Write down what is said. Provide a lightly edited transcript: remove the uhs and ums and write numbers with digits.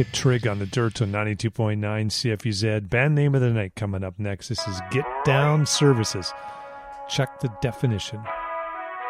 Kit Trigg on the Dirt on 92.9 CFUZ. Band name of the night coming up next. This is Get Down Services. Check the definition.